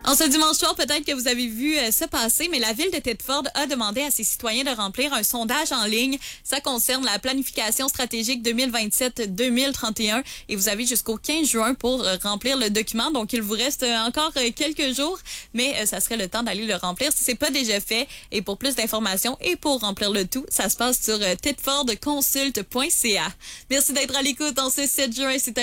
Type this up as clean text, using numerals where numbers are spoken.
En ce dimanche soir, peut-être que vous avez vu ça passer, mais la ville de Thetford a demandé à ses citoyens de remplir un sondage en ligne. Ça concerne la planification stratégique 2027-2031 et vous avez jusqu'au 15 juin pour remplir le document. Donc, il vous reste encore quelques jours, mais ça serait le temps d'aller le remplir si c'est pas déjà fait. Et pour plus d'informations et pour remplir le tout, ça se passe sur thetfordconsult.ca. Merci d'être à l'écoute en ce 7 juin.